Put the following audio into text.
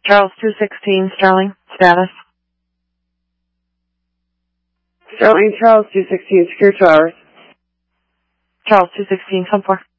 Charles 216, Sterling, status. Sterling, Charles 216, secure 2 hours. Charles 216, come for.